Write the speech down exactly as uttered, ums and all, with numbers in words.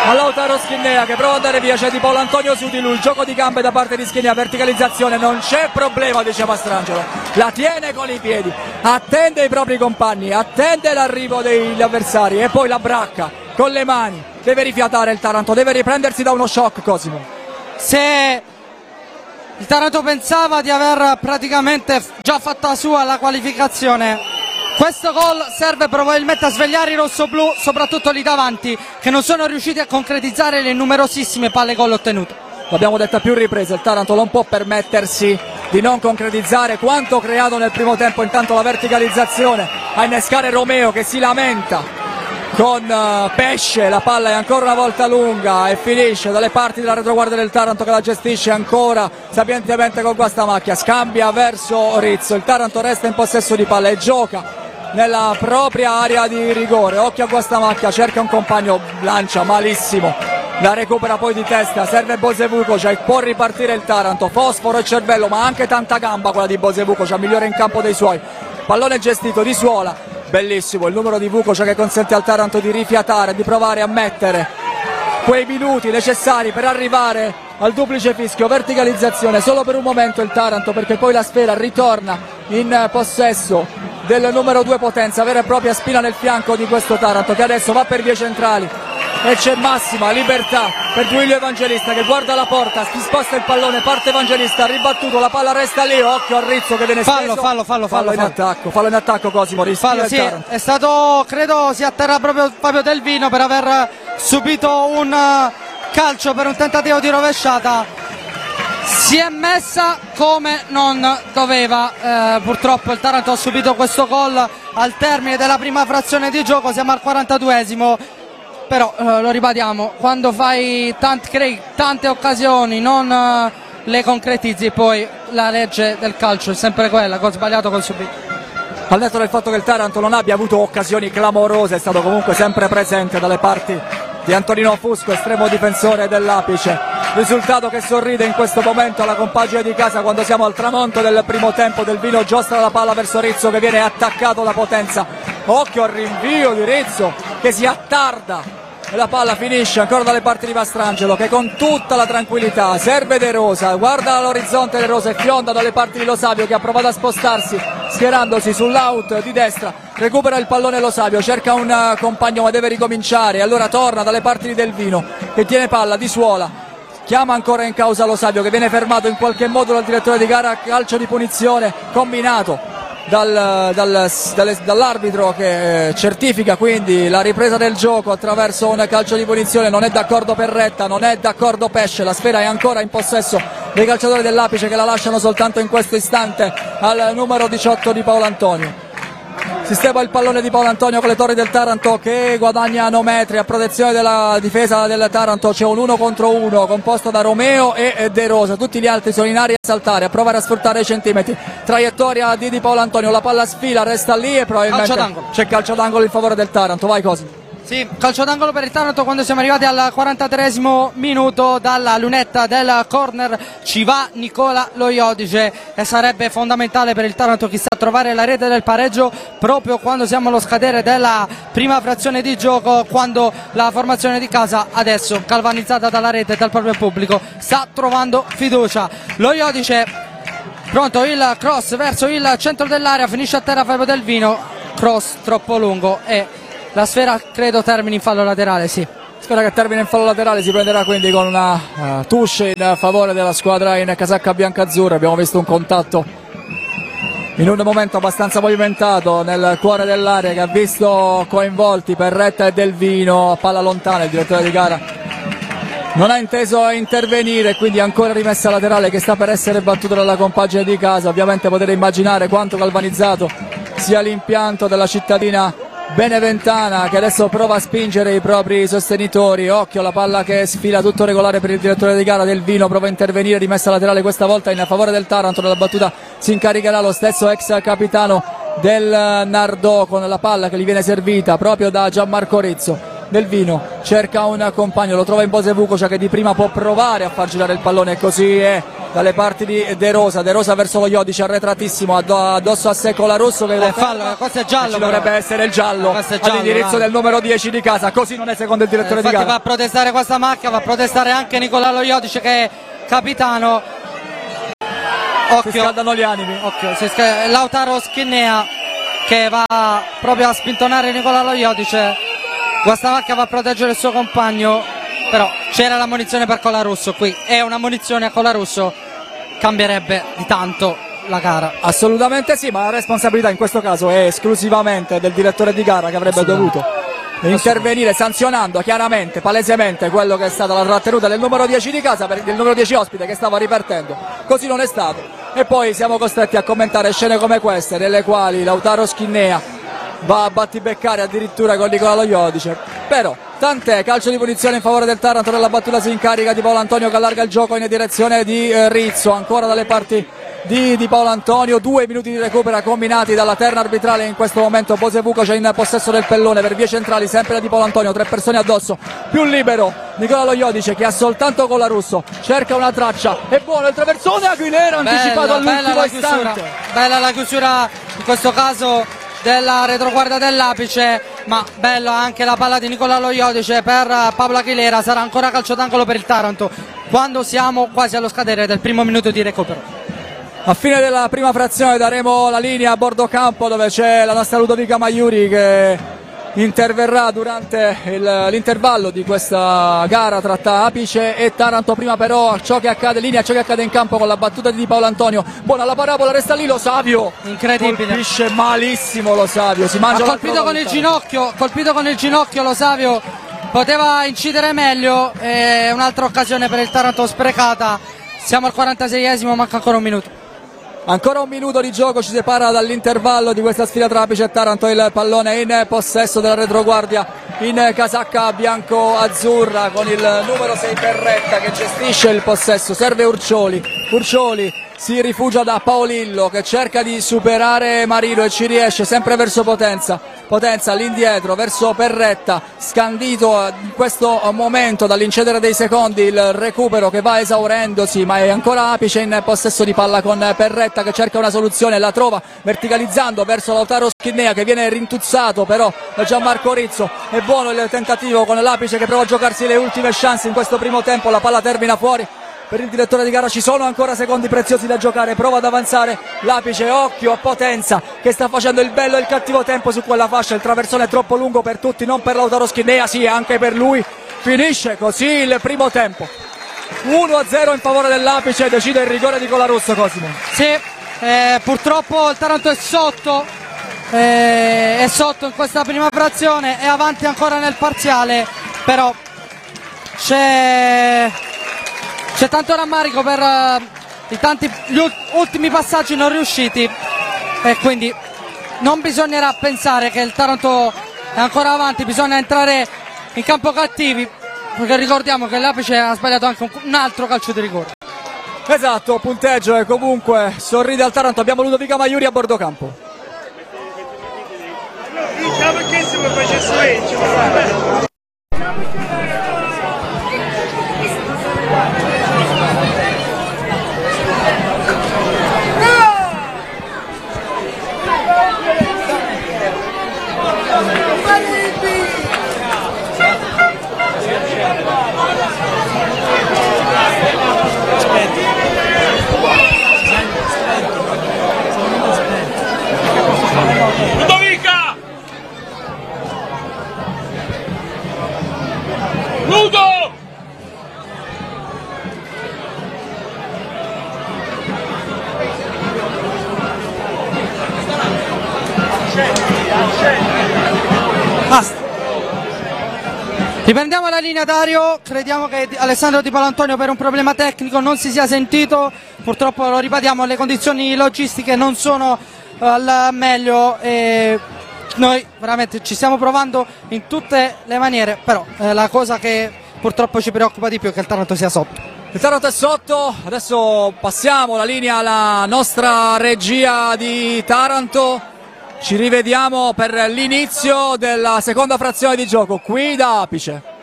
a Lautaro Schinnea che prova ad andare via, c'è Di Paolo Antonio su di lui, gioco di gambe da parte di Schinnea, verticalizzazione, non c'è problema, dice Mastrangelo, la tiene con i piedi, attende i propri compagni, attende l'arrivo degli avversari e poi la bracca con le mani, deve rifiatare il Taranto, deve riprendersi da uno shock. Cosimo, se il Taranto pensava di aver praticamente già fatta sua la qualificazione, questo gol serve probabilmente a svegliare i rossoblù, soprattutto lì davanti, che non sono riusciti a concretizzare le numerosissime palle gol ottenute. L'abbiamo detto a più riprese, il Taranto non può permettersi di non concretizzare quanto creato nel primo tempo. Intanto la verticalizzazione a innescare Romeo che si lamenta con uh, Pesce, la palla è ancora una volta lunga e finisce dalle parti della retroguardia del Taranto che la gestisce ancora sapientemente con Guastamacchia, scambia verso Rizzo, il Taranto resta in possesso di palla e gioca nella propria area di rigore. Occhio a Guastamacchia, cerca un compagno, lancia malissimo, la recupera poi di testa, serve Bosevukovic, può ripartire il Taranto, fosforo e cervello ma anche tanta gamba quella di Bosevukovic, migliore in campo dei suoi, pallone gestito di Suola. Bellissimo il numero di Vukovic che consente al Taranto di rifiatare, di provare a mettere quei minuti necessari per arrivare al duplice fischio. Verticalizzazione solo per un momento il Taranto, perché poi la sfera ritorna in possesso del numero due Potenza, vera e propria spina nel fianco di questo Taranto che adesso va per vie centrali e c'è massima libertà per Duilio Evangelista che guarda la porta, si sposta il pallone, parte Evangelista, ribattuto, la palla resta lì, occhio al Rizzo che viene fallo, steso. fallo, fallo, fallo, fallo in fallo. attacco, fallo in attacco Cosimo, fallo, sì, è stato, credo sia a terra proprio Fabio Del Vino per aver subito un calcio per un tentativo di rovesciata, si è messa come non doveva, eh, purtroppo il Taranto ha subito questo gol al termine della prima frazione di gioco, siamo al quarantaduesimo. Però eh, lo ribadiamo, quando fai tante, crei tante occasioni, non eh, le concretizzi, poi la legge del calcio è sempre quella, gol sbagliato, gol subito. Al netto del fatto che il Taranto non abbia avuto occasioni clamorose, è stato comunque sempre presente dalle parti di Antonino Fusco, estremo difensore dell'Apice. Risultato che sorride in questo momento alla compagine di casa quando siamo al tramonto del primo tempo. Del Vino giostra la palla verso Rizzo che viene attaccato da Potenza. Occhio al rinvio di Rizzo che si attarda e la palla finisce ancora dalle parti di Mastrangelo che con tutta la tranquillità serve De Rosa, guarda all'orizzonte De Rosa e fionda dalle parti di Lo Savio che ha provato a spostarsi schierandosi sull'out di destra, recupera il pallone Lo Savio, cerca un compagno ma deve ricominciare, allora torna dalle parti di Del Vino che tiene palla di Suola, chiama ancora in causa Lo Savio che viene fermato in qualche modo dal direttore di gara, calcio di punizione combinato Dal, dal, dall'arbitro che certifica quindi la ripresa del gioco attraverso un calcio di punizione. Non è d'accordo Perretta, non è d'accordo Pesce, la sfera è ancora in possesso dei calciatori dell'Apice che la lasciano soltanto in questo istante al numero diciotto di Paolo Antonio. Sistema il pallone di Paolo Antonio con le torri del Taranto che guadagnano metri a protezione della difesa del Taranto. C'è un uno contro uno composto da Romeo e De Rosa, tutti gli altri sono in aria a saltare, a provare a sfruttare i centimetri. Traiettoria di, di Paolo Antonio, la palla sfila, resta lì e probabilmente calcio d'angolo. C'è calcio d'angolo in favore del Taranto. Vai Cosimo. Sì, calcio d'angolo per il Taranto quando siamo arrivati al quarantatreesimo minuto. Dalla lunetta del corner ci va Nicola Loiodice e sarebbe fondamentale per il Taranto chissà trovare la rete del pareggio proprio quando siamo allo scadere della prima frazione di gioco, quando la formazione di casa adesso galvanizzata dalla rete e dal proprio pubblico sta trovando fiducia. Loiodice pronto, il cross verso il centro dell'area, finisce a terra Fabio Del Vino, cross troppo lungo e la sfera credo termini in fallo laterale, sì. Sfera che termina in fallo laterale, si prenderà quindi con una uh, touche in favore della squadra in casacca biancazzurra. Abbiamo visto un contatto in un momento abbastanza movimentato nel cuore dell'area che ha visto coinvolti Perretta e Del Vino, palla lontana, il direttore di gara non ha inteso intervenire, quindi ancora rimessa laterale che sta per essere battuta dalla compagine di casa. Ovviamente potete immaginare quanto galvanizzato sia l'impianto della cittadina beneventana che adesso prova a spingere i propri sostenitori. Occhio la palla che sfila tutto regolare per il direttore di gara. Del Vino prova a intervenire, rimessa laterale questa volta in favore del Taranto. Nella battuta si incaricherà lo stesso ex capitano del Nardò con la palla che gli viene servita proprio da Gianmarco Rizzo. Del Vino cerca un compagno, lo trova in Bosevukovic che di prima può provare a far girare il pallone e così è dalle parti di De Rosa. De Rosa verso lo Iodice, arretratissimo, addosso a sé Colarusso che eh, fallo, questo è giallo, ci dovrebbe essere il giallo, giallo all'indirizzo del numero dieci di casa, così non è secondo il direttore eh, di gara. va a protestare questa macchia, va a protestare anche Nicola Lo Iodice che è capitano. Occhio, si scaldano gli animi. Occhio, si sc- Lautaro Schinnea che va proprio a spintonare Nicola Lo Iodice. Questa macchia va a proteggere il suo compagno, però c'era la munizione per Colarusso qui, è una munizione a Colarusso, cambierebbe di tanto la gara. Assolutamente sì, ma la responsabilità in questo caso è esclusivamente del direttore di gara, che avrebbe dovuto intervenire sanzionando chiaramente, palesemente quello che è stata la trattenuta del numero dieci di casa, per, del numero dieci ospite che stava ripartendo. Così non è stato e poi siamo costretti a commentare scene come queste, nelle quali Lautaro Schinnea va a battibeccare addirittura con Nicola Lo Iodice. Però tant'è, calcio di punizione in favore del Taranto. Nella battuta si incarica Di Paolo Antonio che allarga il gioco in direzione di eh, Rizzo, ancora dalle parti di Di Paolo Antonio. Due minuti di recupero combinati dalla terna arbitrale. In questo momento Posevuco c'è in possesso del pellone per vie centrali, sempre da Di Paolo Antonio, tre persone addosso, più libero Nicola Lo Iodice che ha soltanto Colarusso, cerca una traccia, è buono il traversone, Aguilera anticipato all'ultimo istante. Bella la chiusura in questo caso della retroguardia dell'Apice, ma bella anche la palla di Nicola Lo Iodice per Pablo Aguilera. Sarà ancora calcio d'angolo per il Taranto quando siamo quasi allo scadere del primo minuto di recupero. A fine della prima frazione daremo la linea a bordo campo, dove c'è la nostra Ludovica Maiuri che interverrà durante il, l'intervallo di questa gara tra Apice e Taranto. Prima però ciò che accade, linea ciò che accade in campo con la battuta di Di Paolo Antonio. Buona la parabola, resta lì Lo Savio, incredibile, colpisce malissimo Lo Savio, si mangia, ha colpito con il ginocchio, colpito con il ginocchio Lo Savio, poteva incidere meglio, è un'altra occasione per il Taranto sprecata. Siamo al quarantaseiesimo, manca ancora un minuto. Ancora un minuto di gioco ci separa dall'intervallo di questa sfida tra Apice e Taranto. Il pallone in possesso della retroguardia in casacca bianco-azzurra con il numero sei Perretta che gestisce il possesso. Serve Urcioli, Urcioli si rifugia da Paolillo che cerca di superare Marino e ci riesce, sempre verso Potenza. Potenza all'indietro verso Perretta, scandito in questo momento dall'incedere dei secondi il recupero che va esaurendosi, ma è ancora Apice in possesso di palla con Perretta che cerca una soluzione, la trova verticalizzando verso Lautaro Schinnea che viene rintuzzato però da Gianmarco Rizzo. È buono il tentativo con l'Apice che prova a giocarsi le ultime chance in questo primo tempo, la palla termina fuori. Per il direttore di gara ci sono ancora secondi preziosi da giocare, prova ad avanzare l'Apice, occhio a Potenza che sta facendo il bello e il cattivo tempo su quella fascia, il traversone è troppo lungo per tutti, non per Lautaro Schinnea, sì anche per lui. Finisce così il primo tempo, uno a zero in favore dell'Apice, decide il rigore di Colarusso. Cosimo. Sì, eh, purtroppo il Taranto è sotto, eh, è sotto in questa prima frazione, è avanti ancora nel parziale, però c'è... C'è tanto rammarico per uh, i tanti gli ultimi passaggi non riusciti e quindi non bisognerà pensare che il Taranto è ancora avanti, bisogna entrare in campo cattivi perché ricordiamo che l'Apice ha sbagliato anche un, un altro calcio di rigore. Esatto, punteggio e comunque sorride al Taranto. Abbiamo Ludovica Maiuri a bordo campo. Ludovica! Ludo! Basta. Riprendiamo la linea Dario, crediamo che Alessandro Di Paolo Antonio per un problema tecnico non si sia sentito, purtroppo lo ripetiamo, le condizioni logistiche non sono al meglio e noi veramente ci stiamo provando in tutte le maniere, però eh, la cosa che purtroppo ci preoccupa di più è che il Taranto sia sotto. Il Taranto è sotto, adesso passiamo la linea alla nostra regia di Taranto, ci rivediamo per l'inizio della seconda frazione di gioco qui da Apice.